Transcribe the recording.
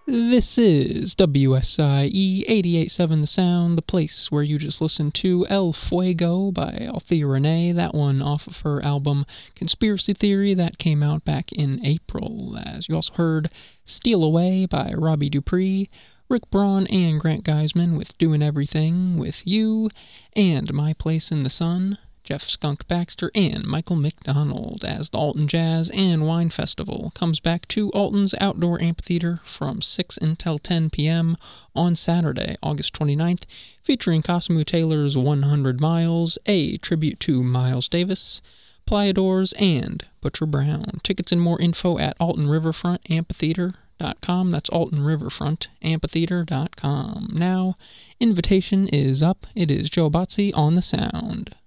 This is WSIE 88.7 The Sound, the place where you just listened to El Fuego by Althea Renee, that one off of her album Conspiracy Theory that came out back in April. As you also heard Steal Away by Robbie Dupree, Rick Braun and Grant Geisman with Doing Everything With You, and My Place in the Sun, Jeff Skunk Baxter, and Michael McDonald, as the Alton Jazz and Wine Festival comes back to Alton's Outdoor Amphitheater from 6 until 10 p.m. on Saturday, August 29th, featuring Cosimo Taylor's 100 Miles, a tribute to Miles Davis, Playadors, and Butcher Brown. Tickets and more info at Alton Riverfront Amphitheater.com. That's Alton Riverfront Amphitheater.com. Now, invitation is up. It is Joe Botze on the sound.